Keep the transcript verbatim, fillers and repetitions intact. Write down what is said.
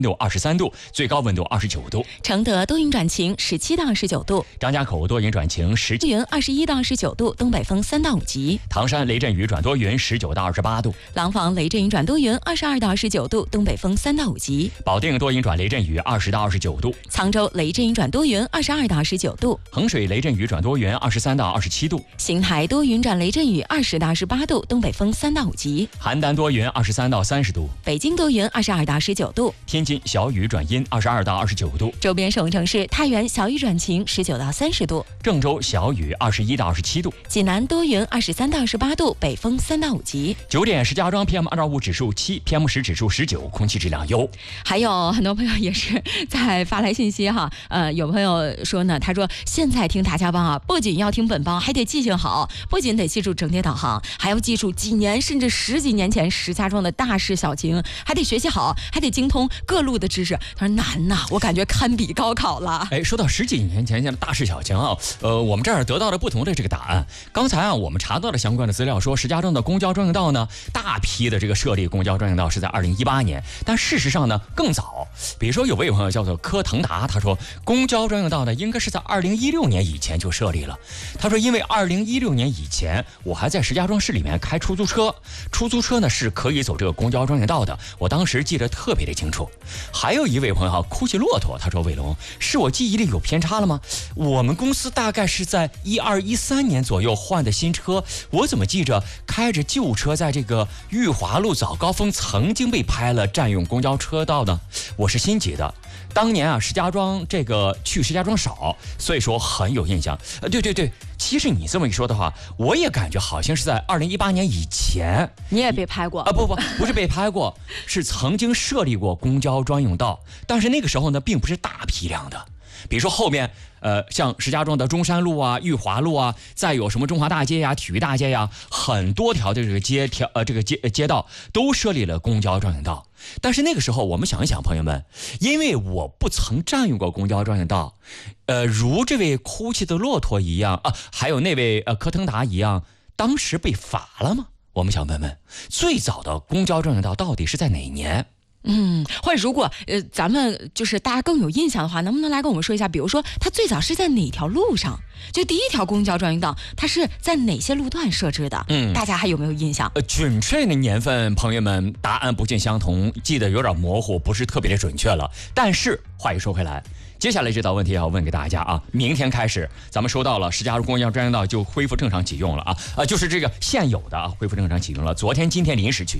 度二十三度，最高温度二十九度。 承德多云转晴，十七到十九度。 张家口多云转晴，十云二十一到十九度，东北风三到五级。 唐山雷阵雨转多云，十九到二十八度。 廊坊雷阵雨转多云，二十二到十九度，东北风三到五级。 保定多云转雷阵雨，二十到二十九度。 沧州雷阵雨转多云，二十二到十九度。 衡水雷阵雨转多云，二十三到二十七度。 邢台多云转雷阵雨，二十到十八度，东北风三到五级。 邯郸多云，二十三到三十度。 北京多云，二十二到十九度。 天津小雨转阴，二十二到二十九度。 周边省城市太原小雨转晴，十九到三十度。 郑州小雨，二十一到二十七度。 济南多云，二十三到十八度，北风三到五级。 九点，石家庄 P M 二点五 指数七 ，P M 十 指数十九，空气质量优。 还有很多朋友也是在发来信息哈，呃，有朋友说呢，他说现在听大家帮啊，不仅要听本帮，还得记性好，不仅得记住整点导航，还要记住几年甚至十几年前石家庄的大事小情，还得学习好，还得精通各路的知识。他说难呐，我感觉堪比高考了。 哎，说到十几年前的大事小情啊，呃，我们这儿得到了不同的这个答案。刚才啊，我们查到了相关的资料，说石家庄的公交专用道呢，大批的这个设立公交专用道是在二零一八年，但事实上呢更早。比如说有位朋友叫做柯腾达，他说公交专用道呢应该是在二零一六年以前就设立了。他说因为二零一六年以前我还在石家庄市里面开出租车，出租车呢是可以走这个公交专用道的，我当时记得特别的清楚。还有一位朋友哈，哭泣骆驼，他说伟龙，是我记忆力有偏差了吗？我们公司大概是在一二一三年左右换的新车，我怎么记着开着旧车在这个裕华路早高峰曾经被拍了占用公交车道呢？我是心急的，当年啊石家庄这个去石家庄少，所以说很有印象。呃，对对对，其实你这么一说的话，我也感觉好像是在二零一八年以前， 你也被拍过啊？不不，不是被拍过，是曾经设立过公交专用道，但是那个时候呢，并不是大批量的。比如说后面，呃，像石家庄的中山路啊、裕华路啊，再有什么中华大街呀、体育大街呀，很多条的这个街条呃这个街街道都设立了公交专用道。但是那个时候我们想一想，朋友们，因为我不曾占用过公交专用道，呃，如这位哭泣的骆驼一样啊，还有那位呃柯腾达一样，当时被罚了吗？我们想问问，最早的公交专用道到底是在哪年？ 嗯，或者如果呃咱们就是大家更有印象的话，能不能来跟我们说一下，比如说它最早是在哪条路上，就第一条公交专用道它是在哪些路段设置的？嗯，大家还有没有印象？ 呃，准确的年份，朋友们答案不尽相同，记得有点模糊，不是特别的准确了。但是话又说回来，接下来这道问题要问给大家啊，明天开始咱们收到了石家庄公交专用道就恢复正常启用了啊，呃，就是这个现有的啊恢复正常启用了，昨天今天临时启用。